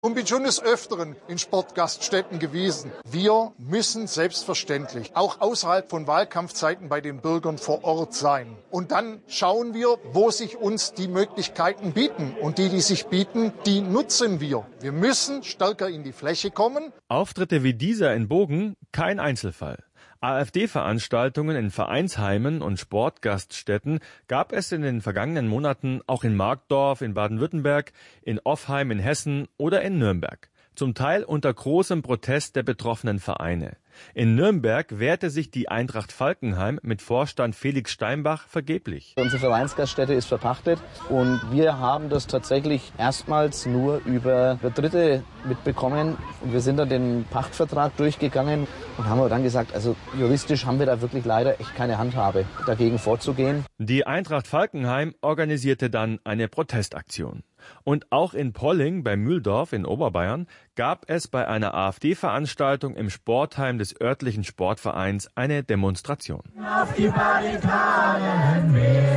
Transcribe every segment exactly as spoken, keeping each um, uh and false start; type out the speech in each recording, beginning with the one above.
Und bin schon des Öfteren in Sportgaststätten gewesen. Wir müssen selbstverständlich auch außerhalb von Wahlkampfzeiten bei den Bürgern vor Ort sein. Und dann schauen wir, wo sich uns die Möglichkeiten bieten. Und die, die sich bieten, die nutzen wir. Wir müssen stärker in die Fläche kommen. Auftritte wie dieser in Bogen, kein Einzelfall. AfD-Veranstaltungen in Vereinsheimen und Sportgaststätten gab es in den vergangenen Monaten auch in Markdorf in Baden-Württemberg, in Offheim in Hessen oder in Nürnberg. Zum Teil unter großem Protest der betroffenen Vereine. In Nürnberg wehrte sich die Eintracht Falkenheim mit Vorstand Felix Steinbach vergeblich. Unsere Vereinsgaststätte ist verpachtet und wir haben das tatsächlich erstmals nur über Dritte mitbekommen. Und wir sind dann den Pachtvertrag durchgegangen und haben dann gesagt, also juristisch haben wir da wirklich leider echt keine Handhabe, dagegen vorzugehen. Die Eintracht Falkenheim organisierte dann eine Protestaktion. Und auch in Polling bei Mühldorf in Oberbayern gab es bei einer AfD-Veranstaltung im Sportheim des örtlichen Sportvereins eine Demonstration. Auf die Barrikaden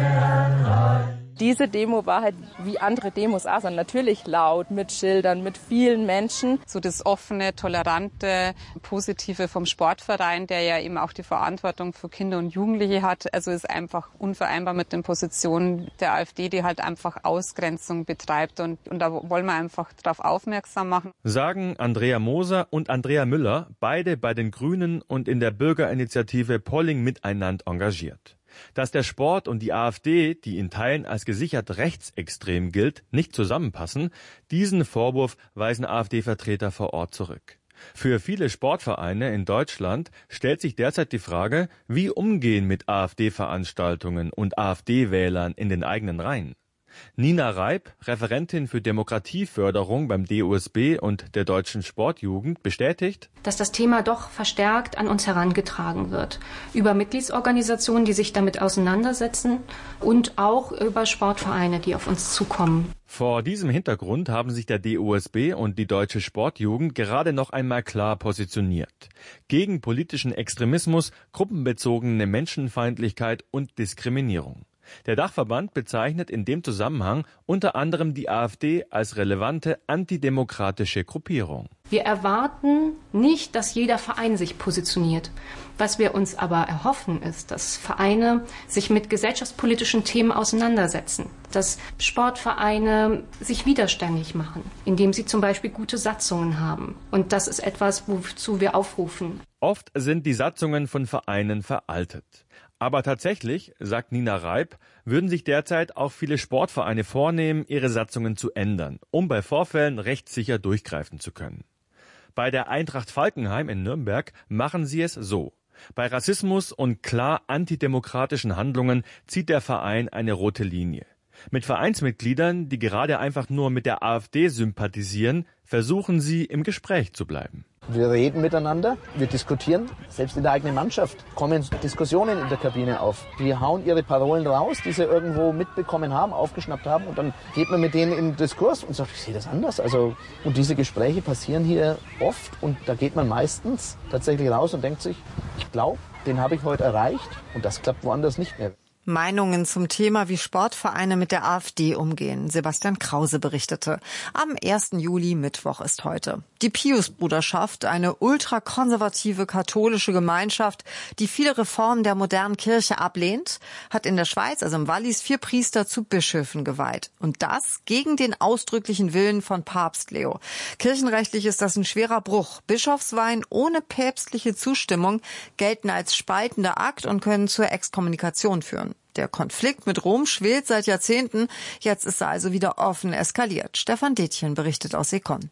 wir. Diese Demo war halt wie andere Demos auch, sondern natürlich laut, mit Schildern, mit vielen Menschen. So das offene, tolerante, positive vom Sportverein, der ja eben auch die Verantwortung für Kinder und Jugendliche hat. Also ist einfach unvereinbar mit den Positionen der AfD, die halt einfach Ausgrenzung betreibt. Und, und da wollen wir einfach darauf aufmerksam machen. Sagen Andrea Moser und Andrea Müller, beide bei den Grünen und in der Bürgerinitiative Polling miteinander engagiert. Dass der Sport und die AfD, die in Teilen als gesichert rechtsextrem gilt, nicht zusammenpassen, diesen Vorwurf weisen AfD-Vertreter vor Ort zurück. Für viele Sportvereine in Deutschland stellt sich derzeit die Frage, wie umgehen mit AfD-Veranstaltungen und AfD-Wählern in den eigenen Reihen. Nina Reib, Referentin für Demokratieförderung beim D O S B und der Deutschen Sportjugend, bestätigt, dass das Thema doch verstärkt an uns herangetragen wird. Über Mitgliedsorganisationen, die sich damit auseinandersetzen und auch über Sportvereine, die auf uns zukommen. Vor diesem Hintergrund haben sich der D O S B und die Deutsche Sportjugend gerade noch einmal klar positioniert. Gegen politischen Extremismus, gruppenbezogene Menschenfeindlichkeit und Diskriminierung. Der Dachverband bezeichnet in dem Zusammenhang unter anderem die AfD als relevante antidemokratische Gruppierung. Wir erwarten nicht, dass jeder Verein sich positioniert. Was wir uns aber erhoffen, ist, dass Vereine sich mit gesellschaftspolitischen Themen auseinandersetzen, dass Sportvereine sich widerständig machen, indem sie zum Beispiel gute Satzungen haben. Und das ist etwas, wozu wir aufrufen. Oft sind die Satzungen von Vereinen veraltet. Aber tatsächlich, sagt Nina Reib, würden sich derzeit auch viele Sportvereine vornehmen, ihre Satzungen zu ändern, um bei Vorfällen rechtssicher durchgreifen zu können. Bei der Eintracht Falkenheim in Nürnberg machen sie es so. Bei Rassismus und klar antidemokratischen Handlungen zieht der Verein eine rote Linie. Mit Vereinsmitgliedern, die gerade einfach nur mit der AfD sympathisieren, versuchen sie im Gespräch zu bleiben. Wir reden miteinander, wir diskutieren. Selbst in der eigenen Mannschaft kommen Diskussionen in der Kabine auf. Die hauen ihre Parolen raus, die sie irgendwo mitbekommen haben, aufgeschnappt haben. Und dann geht man mit denen in den Diskurs und sagt, ich sehe das anders. Also, und diese Gespräche passieren hier oft. Und da geht man meistens tatsächlich raus und denkt sich, ich glaube, den habe ich heute erreicht. Und das klappt woanders nicht mehr. Meinungen zum Thema, wie Sportvereine mit der AfD umgehen. Sebastian Krause berichtete. Am ersten Juli, Mittwoch ist heute. Die Pius-Bruderschaft, eine ultrakonservative katholische Gemeinschaft, die viele Reformen der modernen Kirche ablehnt, hat in der Schweiz, also im Wallis, vier Priester zu Bischöfen geweiht. Und das gegen den ausdrücklichen Willen von Papst Leo. Kirchenrechtlich ist das ein schwerer Bruch. Bischofsweihen ohne päpstliche Zustimmung gelten als spaltender Akt und können zur Exkommunikation führen. Der Konflikt mit Rom schwelt seit Jahrzehnten. Jetzt ist er also wieder offen eskaliert. Stefan Detjen berichtet aus Ekon.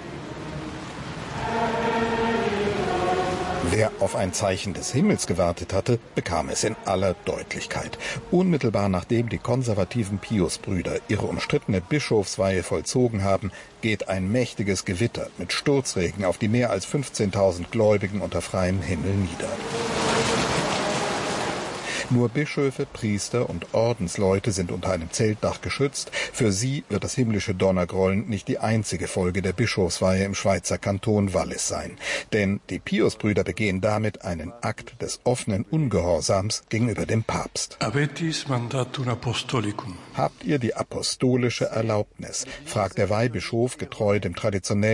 Wer auf ein Zeichen des Himmels gewartet hatte, bekam es in aller Deutlichkeit. Unmittelbar nachdem die konservativen Pius-Brüder ihre umstrittene Bischofsweihe vollzogen haben, geht ein mächtiges Gewitter mit Sturzregen auf die mehr als fünfzehntausend Gläubigen unter freiem Himmel nieder. Nur Bischöfe, Priester und Ordensleute sind unter einem Zeltdach geschützt. Für sie wird das himmlische Donnergrollen nicht die einzige Folge der Bischofsweihe im Schweizer Kanton Wallis sein. Denn die Piusbrüder begehen damit einen Akt des offenen Ungehorsams gegenüber dem Papst. Avetis mandatum apostolicum. Habt ihr die apostolische Erlaubnis? Fragt der Weihbischof getreu dem traditionellen